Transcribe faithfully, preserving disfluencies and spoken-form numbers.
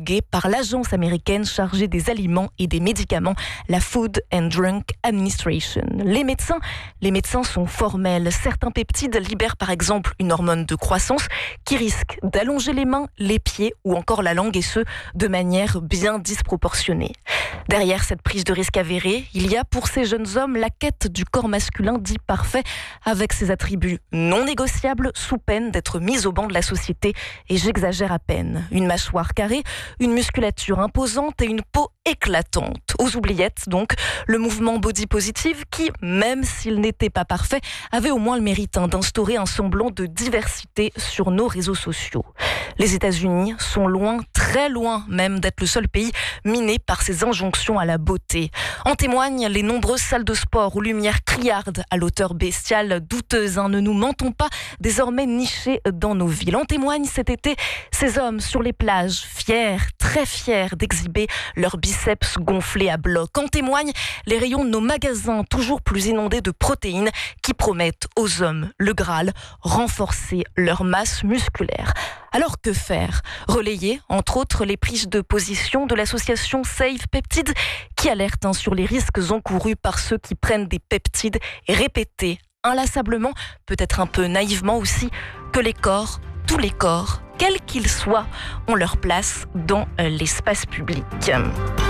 homologués par l'agence américaine chargée des aliments et des médicaments, la Food and Drug Administration. Les médecins, les médecins sont formels. Certains peptides libèrent par exemple une hormone de croissance qui risque d'allonger les mains, les pieds ou encore la langue, et ce, de manière bien disproportionnée. Derrière cette prise de risque avérée, il y a pour ces jeunes hommes la quête du corps masculin dit parfait, avec ses attributs non négociables, sous peine d'être mis au banc de la société, et j'exagère à peine. Une mâchoire carrée, une musculature imposante et une peau éclatante. Aux oubliettes donc, le mouvement body positive qui, même s'il n'était pas parfait, avait au moins le mérite hein, d'instaurer un semblant de diversité sur nos réseaux sociaux. Les États-Unis sont loin, très loin même, d'être le seul pays miné par ces injonctions à la beauté. En témoignent les nombreuses salles de sport aux lumières criardes, à l'auteur bestiale, douteuse, hein, ne nous mentons pas, désormais nichées dans nos villes. En témoignent cet été ces hommes sur les plages, fiers, très fiers d'exhiber leurs biceps gonflés à bloc. En témoignent les rayons de nos magasins, toujours plus inondés de protéines, qui promettent aux hommes le Graal, renforcer leur masse musculaire. Alors que faire ? Relayer, entre autres, les prises de position de l'association Save Peptides, qui alerte hein, sur les risques encourus par ceux qui prennent des peptides, et répéter inlassablement, peut-être un peu naïvement aussi, que les corps, tous les corps, quels qu'ils soient, ont leur place dans l'espace public.